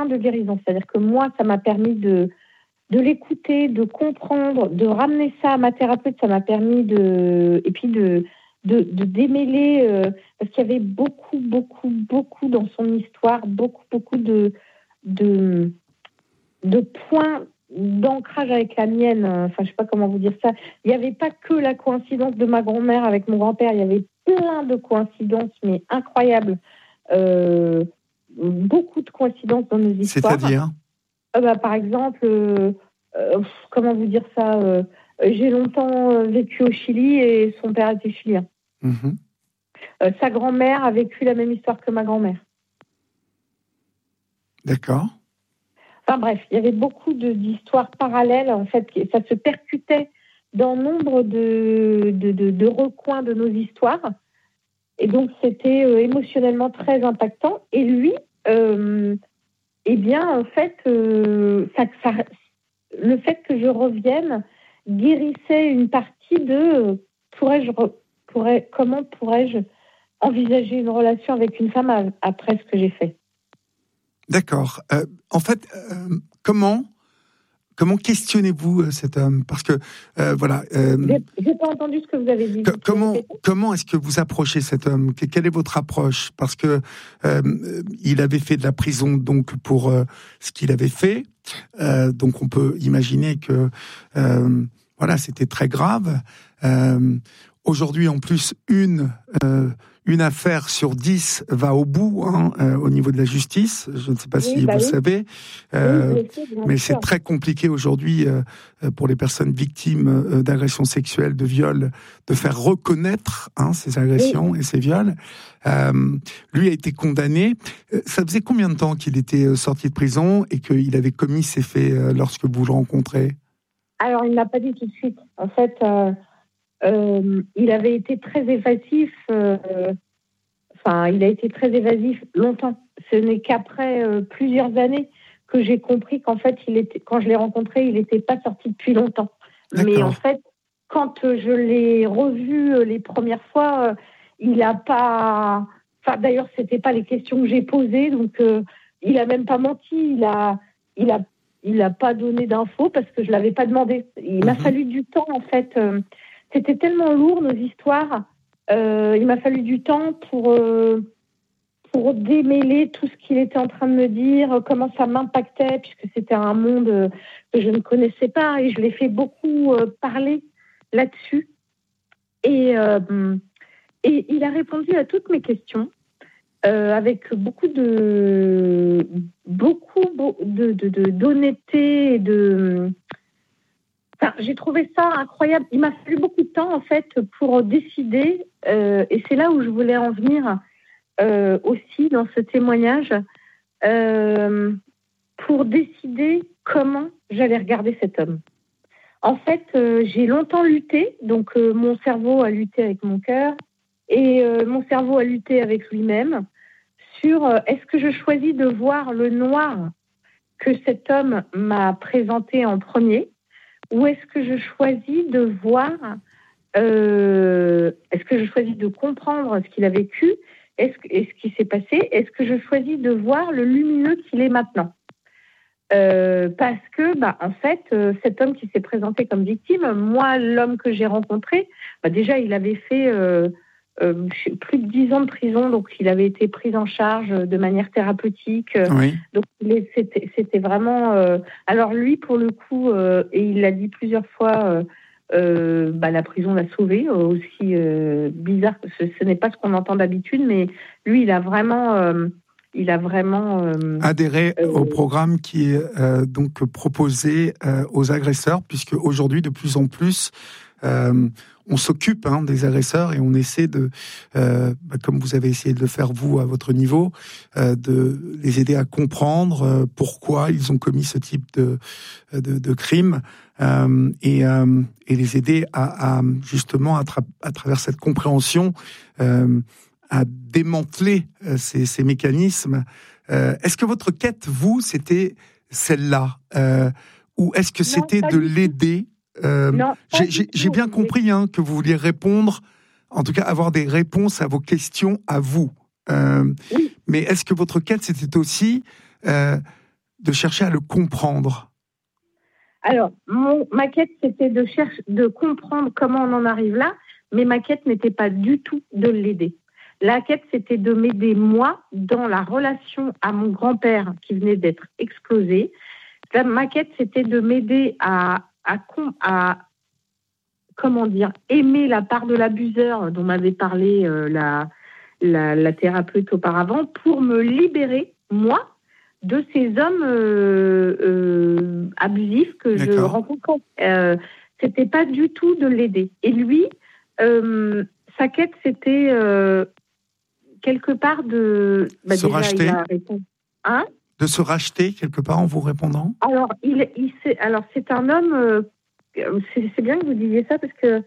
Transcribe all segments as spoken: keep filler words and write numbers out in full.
chemin de guérison. C'est-à-dire que moi, ça m'a permis de, de l'écouter, de comprendre, de ramener ça à ma thérapeute. Ça m'a permis de... Et puis de, de, de démêler... Euh, parce qu'il y avait beaucoup, beaucoup, beaucoup dans son histoire, beaucoup, beaucoup de, de, de points d'ancrage avec la mienne. Enfin, je ne sais pas comment vous dire ça. Il n'y avait pas que la coïncidence de ma grand-mère avec mon grand-père. Il y avait plein de coïncidences, mais incroyables. Euh, beaucoup de coïncidences dans nos histoires. C'est-à-dire euh, bah, Par exemple, euh, euh, comment vous dire ça euh, j'ai longtemps vécu au Chili et son père était chilien. Mmh. Euh, sa grand-mère a vécu la même histoire que ma grand-mère. D'accord. Enfin bref, il y avait beaucoup de, d'histoires parallèles, en fait, ça se percutait dans nombre de, de, de, de recoins de nos histoires. Et donc, c'était euh, émotionnellement très impactant. Et lui, euh, eh bien, en fait, euh, ça, ça, le fait que je revienne guérissait une partie de euh, pourrais-je, pourrais, comment pourrais-je envisager une relation avec une femme après ce que j'ai fait. D'accord. Euh, en fait, euh, comment comment questionnez-vous euh, cet homme ? Parce que euh, voilà. Euh, j'ai, j'ai pas entendu ce que vous avez dit. Que, comment comment est-ce que vous approchez cet homme ? Quelle est votre approche ? Parce que euh, il avait fait de la prison donc pour euh, ce qu'il avait fait. Euh, donc on peut imaginer que euh, voilà, c'était très grave. Euh, aujourd'hui, en plus, une euh, une affaire sur dix va au bout hein, euh, au niveau de la justice. Je ne sais pas oui, si bah vous oui. savez, euh, oui, sais, mais c'est très compliqué aujourd'hui euh, pour les personnes victimes euh, d'agressions sexuelles, de viols, de faire reconnaître hein, ces agressions oui. et ces viols. Euh, lui a été condamné. Ça faisait combien de temps qu'il était sorti de prison et qu'il avait commis ces faits euh, lorsque vous le rencontrez ? Alors, il ne l'a pas dit tout de suite. En fait... Euh... Euh, il avait été très évasif. Euh, enfin, il a été très évasif longtemps. Ce n'est qu'après euh, plusieurs années que j'ai compris qu'en fait, il était, quand je l'ai rencontré, il n'était pas sorti depuis longtemps. D'accord. Mais en fait, quand je l'ai revu euh, les premières fois, euh, il n'a pas. Enfin, d'ailleurs, c'était pas les questions que j'ai posées, donc euh, il a même pas menti. Il a, il a, il a pas donné d'infos parce que je l'avais pas demandé. Il mmh. m'a fallu du temps, en fait. Euh, C'était tellement lourd, nos histoires. Euh, il m'a fallu du temps pour, euh, pour démêler tout ce qu'il était en train de me dire, comment ça m'impactait, puisque c'était un monde que je ne connaissais pas. Et je l'ai fait beaucoup euh, parler là-dessus. Et, euh, et il a répondu à toutes mes questions euh, avec beaucoup de beaucoup de, de, de, d'honnêteté et de... Enfin, j'ai trouvé ça incroyable. Il m'a fallu beaucoup de temps, en fait, pour décider, euh, et c'est là où je voulais en venir euh, aussi dans ce témoignage, euh, pour décider comment j'allais regarder cet homme. En fait, euh, j'ai longtemps lutté, donc euh, mon cerveau a lutté avec mon cœur, et euh, mon cerveau a lutté avec lui-même, sur euh, est-ce que je choisis de voir le noir que cet homme m'a présenté en premier, ou est-ce que je choisis de voir, euh, est-ce que je choisis de comprendre ce qu'il a vécu, est-ce, est-ce qui s'est passé, est-ce que je choisis de voir le lumineux qu'il est maintenant ? euh, Parce que, bah, en fait, euh, cet homme qui s'est présenté comme victime, moi, l'homme que j'ai rencontré, bah, déjà, il avait fait euh, euh, plus de dix ans de prison, donc il avait été pris en charge de manière thérapeutique. Oui. Donc, c'était, c'était vraiment... Euh, alors, lui, pour le coup, euh, et il l'a dit plusieurs fois, euh, euh, bah, la prison l'a sauvé, euh, aussi euh, bizarre, ce, ce n'est pas ce qu'on entend d'habitude, mais lui, il a vraiment... Euh, il a vraiment... Euh, adhéré euh, au programme qui est euh, donc proposé euh, aux agresseurs, puisque aujourd'hui, de plus en plus... Euh, on s'occupe hein, des agresseurs et on essaie de, euh, bah, comme vous avez essayé de le faire vous à votre niveau, euh, de les aider à comprendre euh, pourquoi ils ont commis ce type de de, de crime euh, et, euh, et les aider à, à justement à, tra- à travers cette compréhension euh, à démanteler euh, ces, ces mécanismes. Euh, est-ce que votre quête, vous, c'était celle-là euh, ou est-ce que non, c'était de l'aider? Euh, non, j'ai, j'ai, j'ai bien compris hein, que vous vouliez répondre, en tout cas avoir des réponses à vos questions à vous. Euh, oui. Mais est-ce que votre quête, c'était aussi euh, de chercher à le comprendre. Alors, mon, ma quête, c'était de, chercher, de comprendre comment on en arrive là, mais ma quête n'était pas du tout de l'aider. La quête, c'était de m'aider, moi, dans la relation à mon grand-père qui venait d'être explosé. La, ma quête, c'était de m'aider à, à, à, comment dire, aimer la part de l'abuseur dont m'avait parlé euh, la, la, la thérapeute auparavant, pour me libérer, moi, de ces hommes euh, euh, abusifs que D'accord. je rencontrais. Euh, c'était pas du tout de l'aider. Et lui, euh, sa quête, c'était euh, quelque part de... Bah, se déjà, racheter il a répondu. Hein De se racheter quelque part en vous répondant. Alors, il, il c'est, alors c'est un homme... Euh, c'est, c'est bien que vous disiez ça, parce que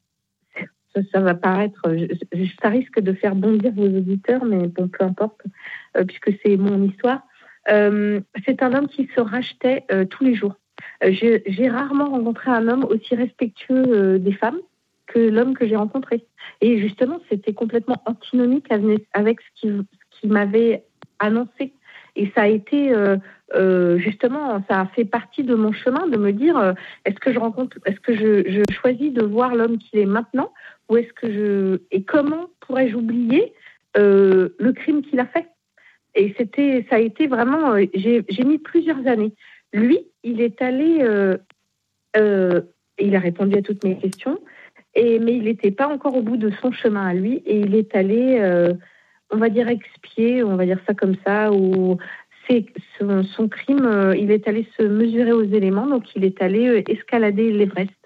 ça, ça va paraître... Je, ça risque de faire bondir vos auditeurs, mais bon, peu importe, euh, puisque c'est mon histoire. Euh, c'est un homme qui se rachetait euh, tous les jours. Euh, j'ai, j'ai rarement rencontré un homme aussi respectueux euh, des femmes que l'homme que j'ai rencontré. Et justement, c'était complètement antinomique avec ce qu'il, ce qu'il m'avait annoncé. Et ça a été, euh, euh, justement, ça a fait partie de mon chemin de me dire, euh, est-ce que je rencontre, est-ce que je, je choisis de voir l'homme qu'il est maintenant, ou est-ce que je, et comment pourrais-je oublier euh, le crime qu'il a fait? Et c'était, ça a été vraiment, euh, j'ai, j'ai mis plusieurs années. Lui, il est allé, euh, euh, il a répondu à toutes mes questions, et, mais il n'était pas encore au bout de son chemin à lui, et il est allé, euh, on va dire, expier, on va dire ça comme ça, ou c'est son, son crime, euh, il est allé se mesurer aux éléments, donc il est allé euh, escalader l'Everest.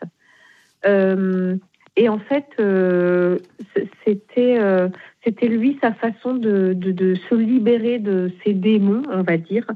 Euh, Et en fait, euh, c'était, euh, c'était lui, sa façon de, de, de se libérer de ses démons, on va dire.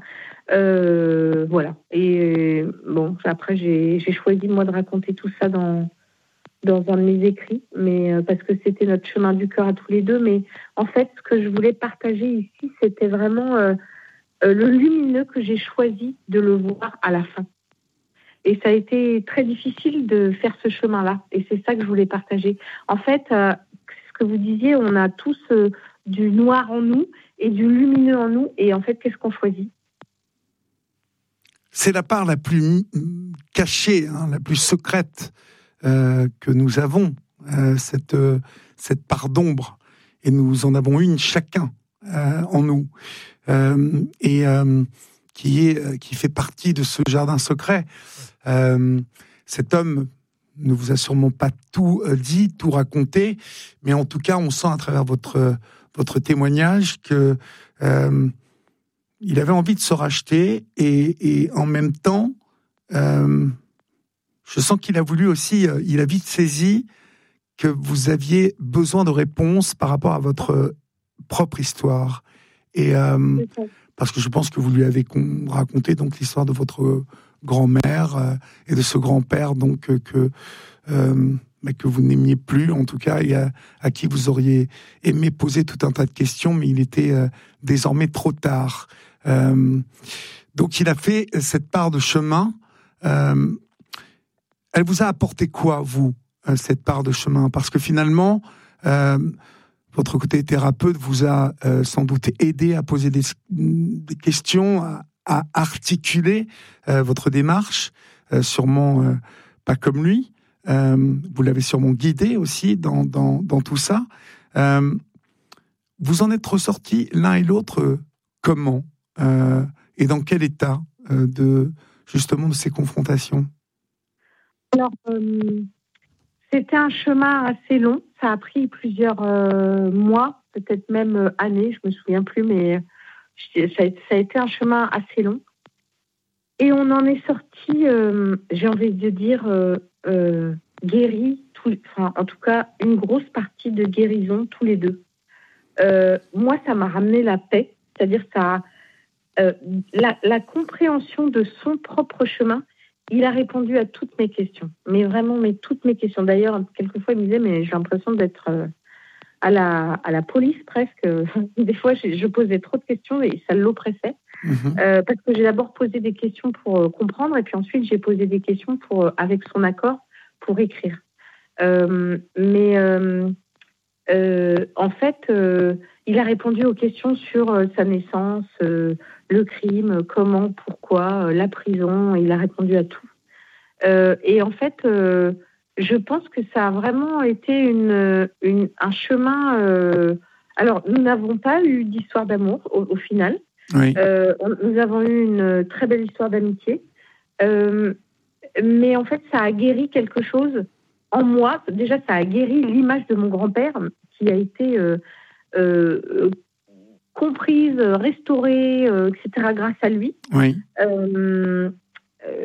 Euh, voilà. Et bon, après, j'ai, j'ai choisi, moi, de raconter tout ça dans, dans un de mes écrits, mais, euh, parce que c'était notre chemin du cœur à tous les deux. Mais en fait, ce que je voulais partager ici, c'était vraiment euh, euh, le lumineux que j'ai choisi de le voir à la fin. Et ça a été très difficile de faire ce chemin-là. Et c'est ça que je voulais partager. En fait, euh, ce que vous disiez, on a tous euh, du noir en nous et du lumineux en nous. Et en fait, qu'est-ce qu'on choisit ? C'est la part la plus cachée, hein, la plus secrète euh, que nous avons, euh, cette, euh, cette part d'ombre. Et nous en avons une chacun euh, en nous. Euh, et euh, qui, est, qui fait partie de ce jardin secret. Euh, cet homme ne vous a sûrement pas tout dit, tout raconté, mais en tout cas, on sent à travers votre, votre témoignage que euh, il avait envie de se racheter et, et en même temps, euh, je sens qu'il a voulu aussi, euh, il a vite saisi que vous aviez besoin de réponses par rapport à votre propre histoire. Et euh, parce que je pense que vous lui avez raconté donc l'histoire de votre grand-mère euh, et de ce grand-père donc euh, que euh, mais que vous n'aimiez plus en tout cas et à, à qui vous auriez aimé poser tout un tas de questions, mais il était euh, désormais trop tard. Euh, donc il a fait cette part de chemin. Euh, elle vous a apporté quoi, vous, euh, cette part de chemin? Parce que finalement, euh, votre côté thérapeute vous a euh, sans doute aidé à poser des, des questions, à, à articuler euh, votre démarche, euh, sûrement euh, pas comme lui. Euh, vous l'avez sûrement guidé aussi dans, dans, dans tout ça. Euh, vous en êtes ressortis l'un et l'autre euh, comment euh, et dans quel état euh, de, justement de ces confrontations? Alors, euh, c'était un chemin assez long. Ça a pris plusieurs euh, mois, peut-être même euh, années, je me souviens plus, mais ça a, ça a été un chemin assez long. Et on en est sorti, euh, j'ai envie de dire, euh, euh, guéris, tout, enfin, en tout cas, une grosse partie de guérison tous les deux. Euh, moi, ça m'a ramené la paix, c'est-à-dire ça, euh, la, la compréhension de son propre chemin. Il a répondu à toutes mes questions, mais vraiment, mais toutes mes questions. D'ailleurs, quelquefois, il me disait, mais j'ai l'impression d'être euh, à la, à la police presque. Des fois, je, je posais trop de questions et ça l'oppressait. Mmh. Euh, parce que j'ai d'abord posé des questions pour euh, comprendre et puis ensuite, j'ai posé des questions pour, euh, avec son accord pour écrire. Euh, mais euh, euh, en fait, euh, il a répondu aux questions sur euh, sa naissance, euh, le crime, comment, pourquoi, euh, la prison. Il a répondu à tout. Euh, et en fait, euh, je pense que ça a vraiment été une, une, un chemin. Euh... Alors, nous n'avons pas eu d'histoire d'amour au, au final. Oui. Euh, on, nous avons eu une très belle histoire d'amitié. Euh, mais en fait, ça a guéri quelque chose en moi. Déjà, ça a guéri l'image de mon grand-père qui a été euh, euh, comprise, restaurée, euh, et cetera grâce à lui. Oui. Euh, euh,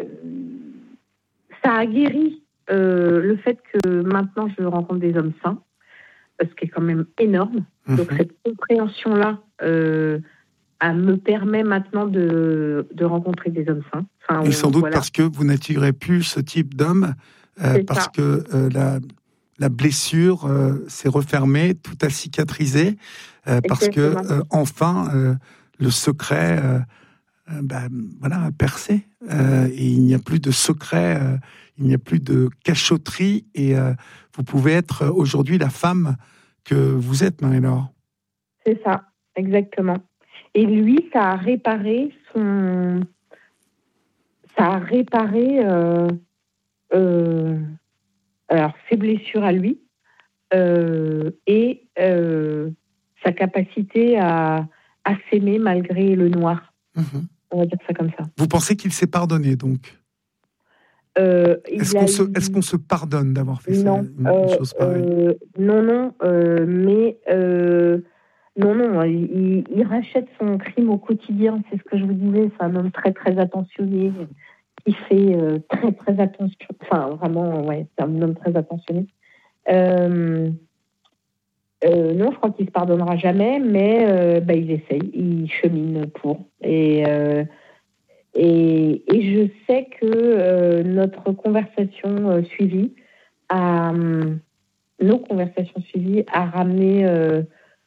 ça a guéri euh, le fait que maintenant je rencontre des hommes sains, ce qui est quand même énorme. Mmh. Donc cette compréhension-là euh, elle me permet maintenant de, de rencontrer des hommes sains. Enfin, Et sans doute voilà. parce que vous n'attirez plus ce type d'homme, euh, parce ça. que euh, la, la blessure euh, s'est refermée, tout a cicatrisé, euh, parce que euh, enfin euh, le secret euh, euh, ben, voilà, a percé. Euh, et il n'y a plus de secret, euh, il n'y a plus de cachotterie, et euh, vous pouvez être aujourd'hui la femme que vous êtes, Marie-Laure. C'est ça, exactement. Et lui, ça a réparé son... Ça a réparé euh, euh, alors, ses blessures à lui euh, et euh, sa capacité à, à s'aimer malgré le noir. Mmh. On va dire ça comme ça. Vous pensez qu'il s'est pardonné, donc euh, Est-ce qu'on, eu... se, est-ce qu'on se pardonne d'avoir fait non, ça, une, euh, une chose pareille euh, Non, non, euh, mais... Euh, Non, non, il, il rachète son crime au quotidien, c'est ce que je vous disais, c'est un homme très, très attentionné, il fait euh, très, très attention, enfin, vraiment, ouais, c'est un homme très attentionné. Euh, euh, non, je crois qu'il ne se pardonnera jamais, mais euh, bah, il essaye, il chemine pour. Et, euh, et, et je sais que euh, notre conversation euh, suivie, a, euh, nos conversations suivies, a ramené... Euh,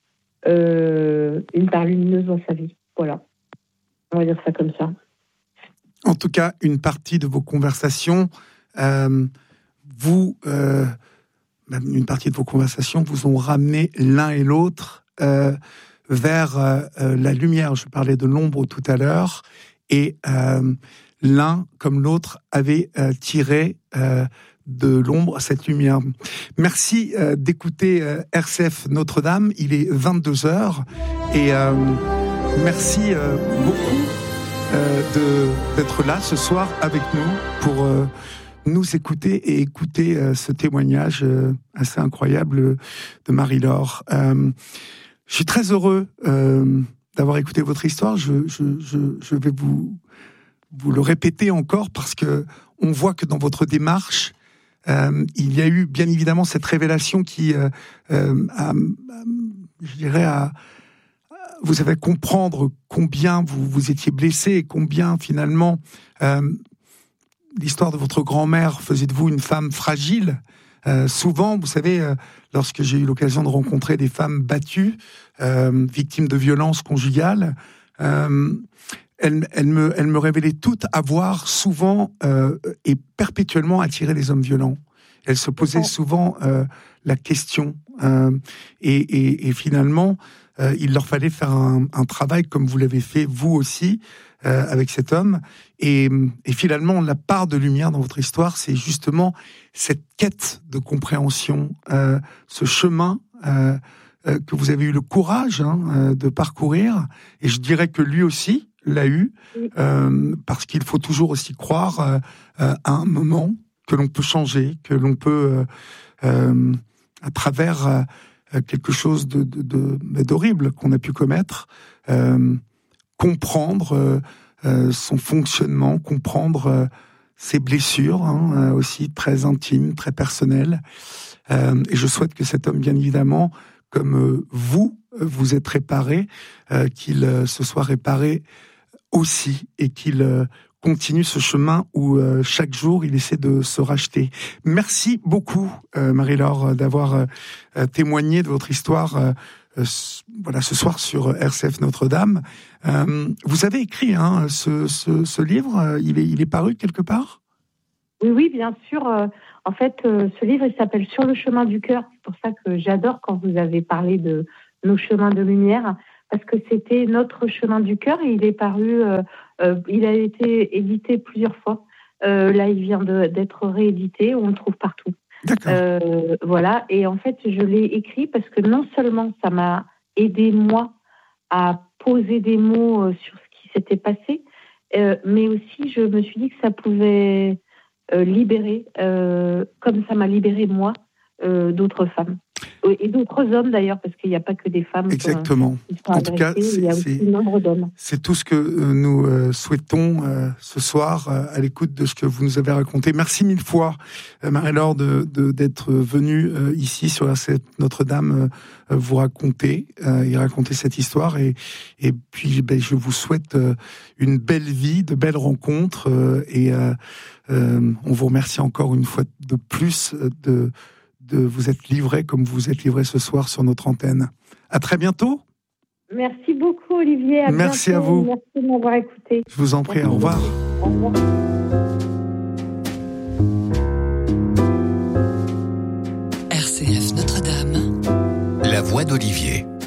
Euh, une part lumineuse dans sa vie. Voilà. On va dire ça comme ça. En tout cas, une partie de vos conversations, euh, vous, euh, une partie de vos conversations vous ont ramené l'un et l'autre euh, vers euh, la lumière. Je parlais de l'ombre tout à l'heure, et euh, l'un comme l'autre avait euh, tiré euh, de l'ombre cette lumière. Merci euh, d'écouter euh, R C F Notre-Dame. Il est vingt-deux heures et euh, merci euh, beaucoup euh, de, d'être là ce soir avec nous pour euh, nous écouter et écouter euh, ce témoignage euh, assez incroyable de Marie-Laure. Euh, je suis très heureux euh, d'avoir écouté votre histoire. Je, je, je, je vais vous, vous le répéter encore parce que on voit que dans votre démarche, Euh, il y a eu bien évidemment cette révélation qui, euh, euh, a, je dirais, a, vous avez comprendre combien vous, vous étiez blessé et combien finalement euh, l'histoire de votre grand-mère faisait de vous une femme fragile. Euh, souvent, vous savez, euh, lorsque j'ai eu l'occasion de rencontrer des femmes battues, euh, victimes de violences conjugales, euh, Elle, elle, me, elle me révélait toutes avoir souvent euh, et perpétuellement attiré les hommes violents. Elle se posait souvent euh, la question. Euh, et, et, et finalement, euh, il leur fallait faire un, un travail comme vous l'avez fait vous aussi euh, avec cet homme. Et, et finalement, la part de lumière dans votre histoire, c'est justement cette quête de compréhension, euh, ce chemin euh, euh, que vous avez eu le courage hein, euh, de parcourir. Et je dirais que lui aussi l'a eu, euh, parce qu'il faut toujours aussi croire euh, euh, à un moment que l'on peut changer, que l'on peut, euh, euh, à travers euh, quelque chose de, de, de, d'horrible qu'on a pu commettre, euh, comprendre euh, euh, son fonctionnement, comprendre euh, ses blessures, hein, euh, aussi très intimes, très personnelles. Euh, et je souhaite que cet homme, bien évidemment, comme euh, vous, vous êtes réparé, euh, qu'il euh, se soit réparé aussi, et qu'il euh, continue ce chemin où euh, chaque jour il essaie de se racheter. Merci beaucoup euh, Marie-Laure d'avoir euh, témoigné de votre histoire euh, euh, voilà, ce soir sur R C F Notre-Dame. Euh, vous avez écrit hein, ce, ce, ce livre, il est, il est paru quelque part ? Oui, oui, bien sûr. En fait, ce livre il s'appelle Sur le chemin du cœur. C'est pour ça que j'adore quand vous avez parlé de nos chemins de lumière, parce que c'était Notre chemin du cœur et il est paru, euh, euh, il a été édité plusieurs fois. Euh, là, il vient de, d'être réédité, on le trouve partout. D'accord. Euh, voilà, et en fait, je l'ai écrit parce que non seulement ça m'a aidé, moi, à poser des mots euh, sur ce qui s'était passé, euh, mais aussi je me suis dit que ça pouvait euh, libérer, euh, comme ça m'a libéré, moi, euh, d'autres femmes. Et d'autres hommes d'ailleurs, parce qu'il n'y a pas que des femmes. Exactement. Qui sont en tout cas, c'est, il y a aussi nombre d'hommes. C'est tout ce que nous euh, souhaitons euh, ce soir euh, à l'écoute de ce que vous nous avez raconté. Merci mille fois, euh, Marie-Laure, de, de, d'être venue euh, ici sur cette Notre-Dame euh, vous raconter euh, et raconter cette histoire. Et, et puis, ben, je vous souhaite euh, une belle vie, de belles rencontres. Euh, et euh, euh, on vous remercie encore une fois de plus de de vous être livré comme vous vous êtes livré ce soir sur notre antenne. À très bientôt. Merci beaucoup, Olivier. À Merci bientôt. à vous. Merci de m'avoir écouté. Je vous en prie. Au revoir. Au revoir. R C F Notre-Dame. La voix d'Olivier.